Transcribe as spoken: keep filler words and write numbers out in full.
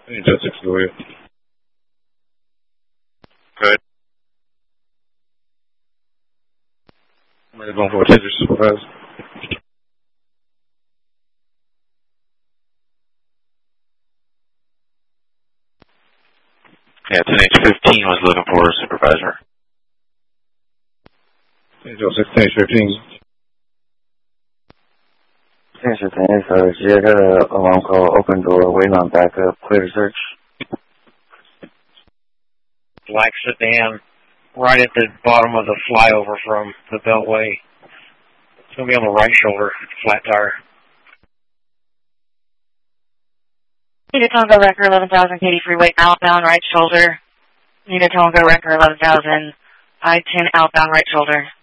Jet six Louis. Good. I'm ready going for a taser supervisor. Yeah, ten H fifteen was looking for a supervisor. Angel sixteen H fifteen. ten H fifteen, so she had a alarm call, open door, waiting on backup, clear to search. Black sedan, right at the bottom of the flyover from the Beltway. It's going to be on the right shoulder, flat tire. Need a Tonga Wrecker eleven thousand Katy Freeway outbound right shoulder. Need a Tonga Wrecker eleven thousand I ten outbound right shoulder.